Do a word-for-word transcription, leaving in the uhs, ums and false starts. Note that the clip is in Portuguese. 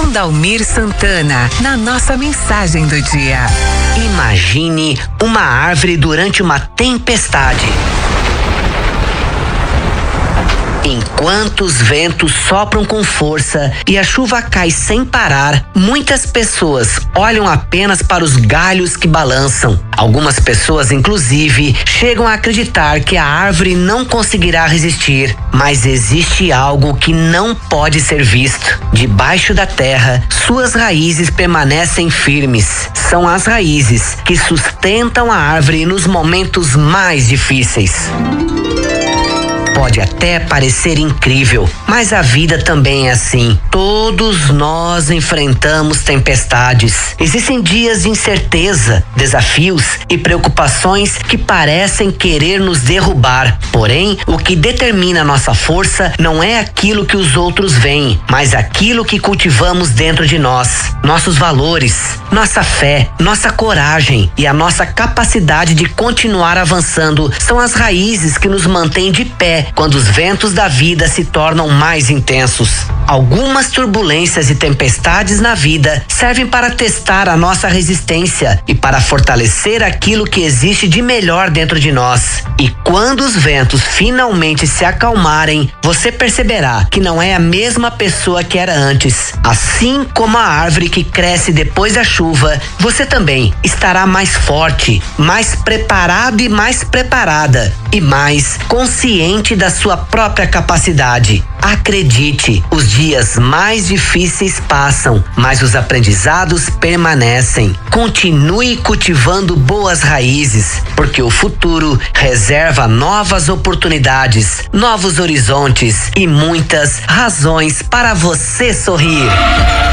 com Dalmir Santana, na nossa mensagem do dia. Imagine uma árvore durante uma tempestade. Enquanto os ventos sopram com força e a chuva cai sem parar, muitas pessoas olham apenas para os galhos que balançam. Algumas pessoas, inclusive, chegam a acreditar que a árvore não conseguirá resistir. Mas existe algo que não pode ser visto. Debaixo da terra, suas raízes permanecem firmes. São as raízes que sustentam a árvore nos momentos mais difíceis. Pode até parecer incrível, mas a vida também é assim. Todos nós enfrentamos tempestades. Existem dias de incerteza, desafios e preocupações que parecem querer nos derrubar. Porém, o que determina nossa força não é aquilo que os outros veem, mas aquilo que cultivamos dentro de nós. Nossos valores, nossa fé, nossa coragem e a nossa capacidade de continuar avançando são as raízes que nos mantêm de pé quando os ventos da vida se tornam mais intensos. Algumas turbulências e tempestades na vida servem para testar a nossa resistência e para fortalecer aquilo que existe de melhor dentro de nós. E quando os ventos finalmente se acalmarem, você perceberá que não é a mesma pessoa que era antes. Assim como a árvore que cresce depois da chuva, você também estará mais forte, mais preparado e mais preparada e mais consciente da sua própria capacidade. Acredite, os dias mais difíceis passam, mas os aprendizados permanecem. Continue cultivando boas raízes, porque o futuro reserva novas oportunidades, novos horizontes e muitas razões para você sorrir.